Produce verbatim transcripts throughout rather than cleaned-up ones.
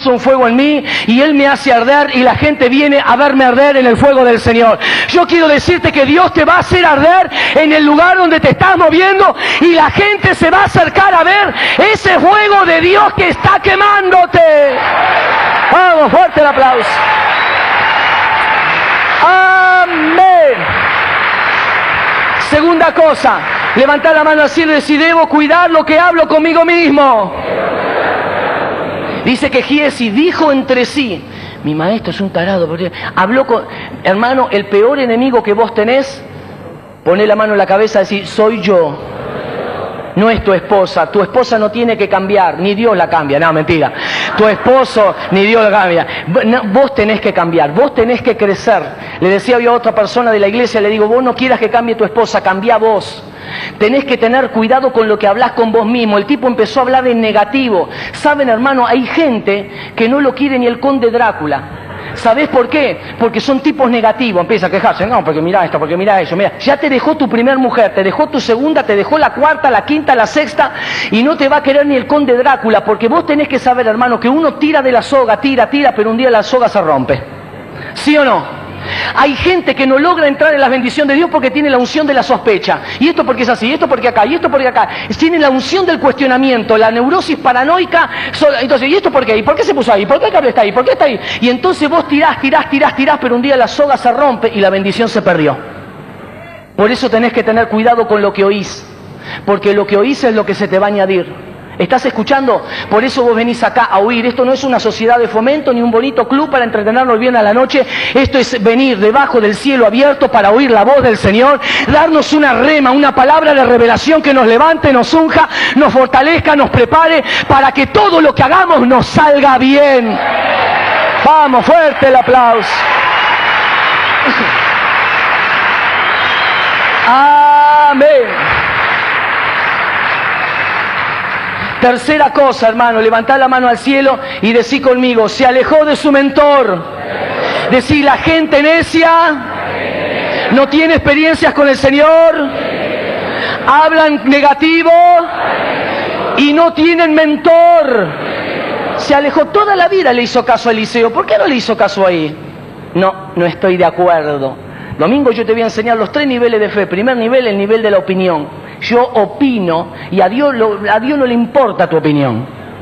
puso un fuego en mí y Él me hace arder y la gente viene a verme arder en el fuego del Señor. Yo quiero decirte que Dios te va a hacer arder en el lugar donde te estás moviendo y la gente se va a acercar a ver ese fuego de Dios que está quemándote. Vamos, fuerte el aplauso. Amén. Segunda cosa, levantar la mano al cielo y decir, debo cuidar lo que hablo conmigo mismo. Dice que Giesi dijo entre sí, mi maestro es un tarado, porque habló con, hermano, el peor enemigo que vos tenés, poné la mano en la cabeza y decir, soy yo. No es tu esposa, tu esposa no tiene que cambiar, ni Dios la cambia, no, mentira. Tu esposo, ni Dios la cambia. Vos tenés que cambiar, vos tenés que crecer. Le decía yo a otra persona de la iglesia, le digo, vos no quieras que cambie tu esposa, cambia vos. Tenés que tener cuidado con lo que hablás con vos mismo. El tipo empezó a hablar en negativo. Saben, hermano, hay gente que no lo quiere ni el conde Drácula. ¿Sabés por qué? Porque son tipos negativos. Empieza a quejarse, no, porque mira esto, porque mira eso, mira. Ya te dejó tu primer mujer, te dejó tu segunda, te dejó la cuarta, la quinta, la sexta, y no te va a querer ni el conde Drácula, porque vos tenés que saber, hermano, que uno tira de la soga, tira, tira, pero un día la soga se rompe. ¿Sí o no? Hay gente que no logra entrar en la bendición de Dios porque tiene la unción de la sospecha. Y esto porque es así, y esto porque acá, y esto porque acá. Tiene la unción del cuestionamiento, la neurosis paranoica. Entonces, ¿y esto por qué? ¿Y por qué se puso ahí? ¿Por qué el cable está ahí? ¿Por qué está ahí? Y entonces vos tirás, tirás, tirás, tirás, pero un día la soga se rompe y la bendición se perdió. Por eso tenés que tener cuidado con lo que oís. Porque lo que oís es lo que se te va a añadir. ¿Estás escuchando? Por eso vos venís acá a oír. Esto no es una sociedad de fomento ni un bonito club para entretenernos bien a la noche. Esto es venir debajo del cielo abierto para oír la voz del Señor, darnos una rema, una palabra de revelación que nos levante, nos unja, nos fortalezca, nos prepare para que todo lo que hagamos nos salga bien. Vamos, fuerte el aplauso. Amén. Tercera cosa, hermano, levantá la mano al cielo y decí conmigo, se alejó de su mentor. Decí, la gente necia no tiene experiencias con el Señor, hablan negativo y no tienen mentor. Se alejó toda la vida, le hizo caso a Eliseo. ¿Por qué no le hizo caso ahí? No, no estoy de acuerdo. Domingo yo te voy a enseñar los tres niveles de fe. Primer nivel, el nivel de la opinión. Yo opino y a Dios, lo, a Dios no le importa tu opinión.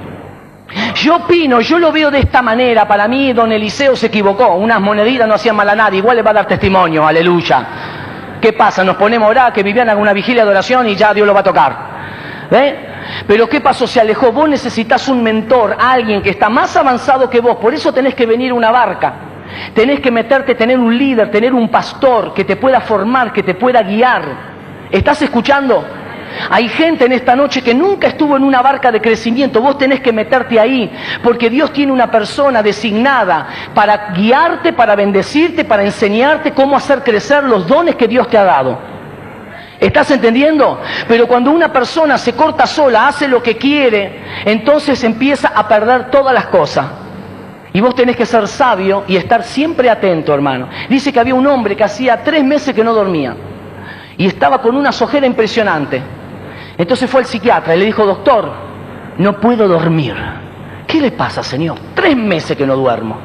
Yo opino, yo lo veo de esta manera. Para mí don Eliseo se equivocó. Unas moneditas no hacían mal a nadie. Igual le va a dar testimonio, aleluya. ¿Qué pasa? Nos ponemos a orar, que Viviana haga una vigilia de oración y ya Dios lo va a tocar. ¿Eh? Pero ¿qué pasó? Se alejó. Vos necesitas un mentor, alguien que está más avanzado que vos. Por eso tenés que venir a una barca. Tenés que meterte, tener un líder, tener un pastor que te pueda formar, que te pueda guiar. ¿Estás escuchando? Hay gente en esta noche que nunca estuvo en una barca de crecimiento. Vos tenés que meterte ahí, porque Dios tiene una persona designada para guiarte, para bendecirte, para enseñarte cómo hacer crecer los dones que Dios te ha dado. ¿Estás entendiendo? Pero cuando una persona se corta sola, hace lo que quiere, entonces empieza a perder todas las cosas. Y vos tenés que ser sabio y estar siempre atento, hermano. Dice que había un hombre que hacía tres meses que no dormía. Y estaba con una sojera impresionante. Entonces fue al psiquiatra y le dijo, doctor, no puedo dormir. ¿Qué le pasa, señor? Tres meses que no duermo.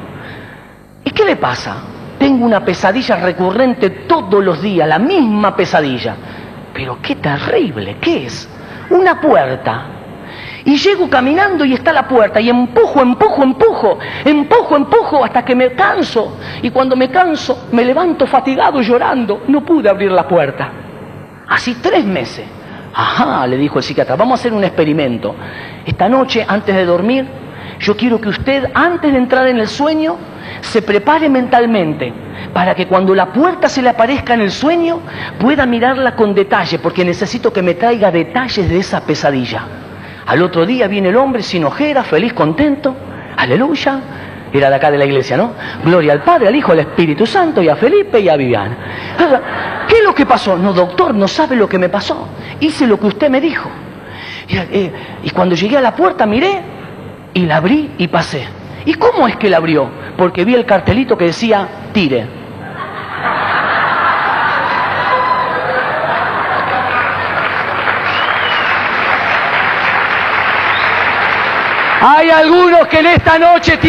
¿Y qué le pasa? Tengo una pesadilla recurrente todos los días, la misma pesadilla. Pero qué terrible, ¿qué es? Una puerta. Y llego caminando y está la puerta, y empujo, empujo, empujo, empujo, empujo, hasta que me canso. Y cuando me canso, me levanto fatigado llorando. No pude abrir la puerta. Así tres meses. Ajá, le dijo el psiquiatra, vamos a hacer un experimento. Esta noche, antes de dormir, yo quiero que usted, antes de entrar en el sueño, se prepare mentalmente, para que cuando la puerta se le aparezca en el sueño, pueda mirarla con detalle, porque necesito que me traiga detalles de esa pesadilla. Al otro día viene el hombre sin ojeras, feliz, contento, aleluya, era de acá de la iglesia, ¿no? Gloria al Padre, al Hijo, al Espíritu Santo, y a Felipe y a Viviana. ¿Qué es lo que pasó? No, doctor, no sabe lo que me pasó. Hice lo que usted me dijo. Y, eh, y cuando llegué a la puerta miré, y la abrí y pasé. ¿Y cómo es que la abrió? Porque vi el cartelito que decía, tire. Hay algunos que en esta noche